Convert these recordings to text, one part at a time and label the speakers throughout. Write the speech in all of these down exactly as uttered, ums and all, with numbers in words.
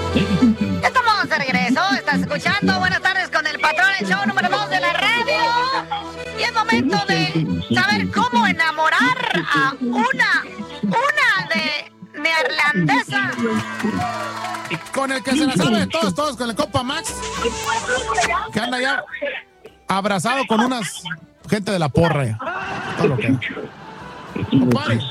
Speaker 1: Ya estamos de regreso, estás escuchando Buenas tardes con el patrón, el show número dos de la radio. Y es momento de saber cómo enamorar a una, una de neerlandesa.
Speaker 2: Con el que se la sabe todos, todos, con el compa Max, que anda ya abrazado con unas gente de la porra ya. Todo lo que... Compadre.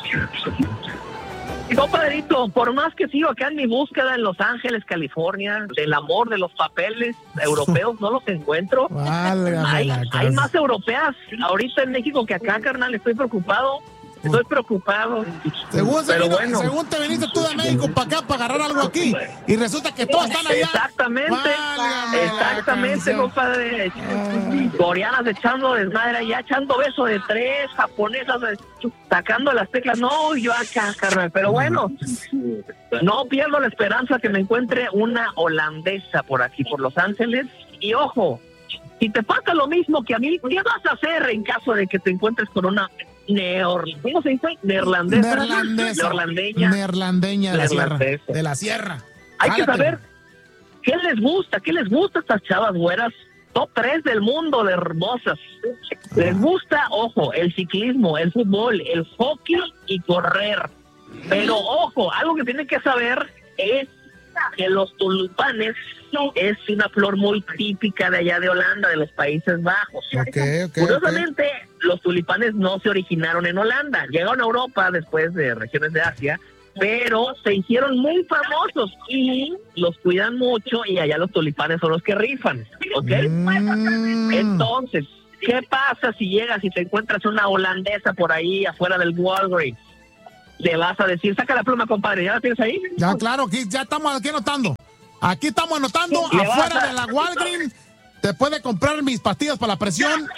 Speaker 3: Compadrito, por más que sigo acá en mi búsqueda en Los Ángeles, California, del amor, de los papeles europeos, no los encuentro. Hay, hay más europeas ahorita en México que acá, carnal. Estoy preocupado. Estoy preocupado.
Speaker 2: Según,
Speaker 3: pero
Speaker 2: vino,
Speaker 3: bueno.
Speaker 2: según te viniste tú de México para acá para agarrar algo aquí y resulta que todas están allá.
Speaker 3: Exactamente. Válgame exactamente, compadre. Ay. Coreanas echando desmadre allá, echando beso de tres, japonesas sacando las teclas. No, yo acá, carnal. Pero bueno, no pierdo la esperanza que me encuentre una holandesa por aquí, por Los Ángeles. Y ojo, si te pasa lo mismo que a mí, ¿qué vas a hacer en caso de que te encuentres con una Neor, ¿cómo se dice? Neerlandesa.
Speaker 2: Neerlandesa.
Speaker 3: Neerlandeña.
Speaker 2: Neerlandeña de la sierra. De la sierra.
Speaker 3: Hay
Speaker 2: Jálate.
Speaker 3: que saber qué les gusta, qué les gusta a estas chavas güeras. Top tres del mundo de hermosas. Les gusta, ojo, el ciclismo, el fútbol, el hockey y correr. Pero ojo, algo que tienen que saber es que los tulipanes es una flor muy típica de allá de Holanda, de los Países Bajos.
Speaker 2: Okay, okay,
Speaker 3: Curiosamente, okay. los tulipanes no se originaron en Holanda, llegaron a Europa después de regiones de Asia, pero se hicieron muy famosos y los cuidan mucho y allá los tulipanes son los que rifan, ¿ok? Mm. Entonces, ¿qué pasa si llegas y te encuentras una holandesa por ahí afuera del Walgreens? Le vas a decir, saca la pluma, compadre, ¿ya la tienes ahí?
Speaker 2: Ya, claro, aquí ya estamos aquí anotando. Aquí estamos anotando, afuera a... de la Walgreens, te puede comprar mis pastillas para la presión.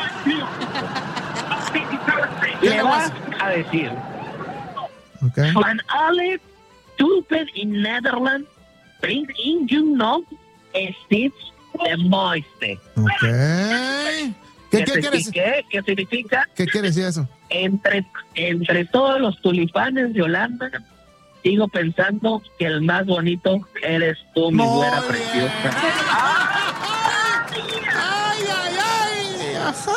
Speaker 3: Le vas a decir,
Speaker 2: okay.
Speaker 3: Van alle tulpen in Nederland brengt in you nog steeds de mooiste.
Speaker 2: Okay. ¿Qué, ¿Qué, quiere decir?
Speaker 3: ¿Qué significa?
Speaker 2: ¿Qué quiere decir eso?
Speaker 3: Entre, entre todos los tulipanes de Holanda, sigo pensando que el más bonito eres tú, mi
Speaker 2: no,
Speaker 3: güera preciosa.
Speaker 2: ¡Ay, ay, ay!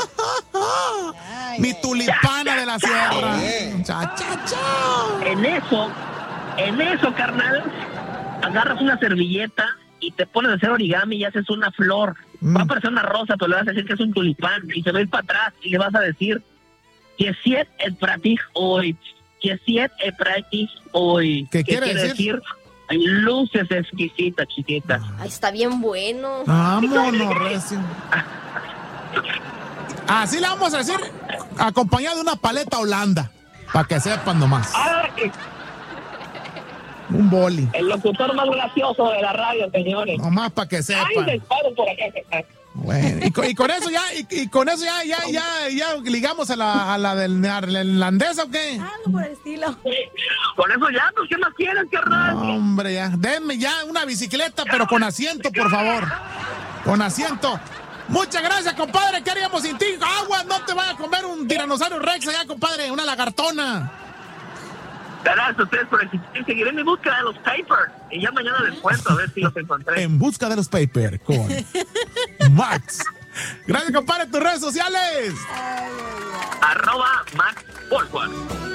Speaker 2: ay mi tulipana de la sierra. Cha, cha, cha.
Speaker 3: En eso, en eso, carnal, agarras una servilleta y te pones a hacer origami y haces una flor. Mm. Va a aparecer una rosa, pero le vas a decir que es un tulipán y se va a ir para atrás y le vas a decir que siet het pratig hoy, que siet het pratig hoy.
Speaker 2: ¿Qué quiere, quiere decir?
Speaker 3: decir? Luces exquisitas, chiquita.
Speaker 4: Ay, está bien bueno.
Speaker 2: Vámonos, recio. Así le vamos a decir, acompañado de una paleta Holanda, para que sepan nomás.
Speaker 3: Ay.
Speaker 2: Un boli.
Speaker 3: El locutor más gracioso de la radio, señores.
Speaker 2: Nomás para que sepan.
Speaker 3: Ay, por acá.
Speaker 2: Bueno, y, con, y con eso ya, y, y con eso ya, ya, ya, ya ligamos a la, a la del neerlandesa, ¿o qué?
Speaker 4: Algo por el estilo.
Speaker 3: Con eso ya, pues, ¿qué más quieren, carnal?
Speaker 2: No, hombre, ya. Denme ya una bicicleta, pero con asiento, por favor. Con asiento. Muchas gracias, compadre. ¿Qué haríamos sin ti? Agua, no te vaya a comer un tiranosaurio rex allá, compadre. Una lagartona.
Speaker 3: Gracias a ustedes por existir. Seguiré en mi búsqueda de los papers. Y ya mañana les cuento a ver si los encontré.
Speaker 2: En busca de los papers con Max. Gracias, compadre. Tus redes sociales.
Speaker 3: Arroba Max Volkswagen.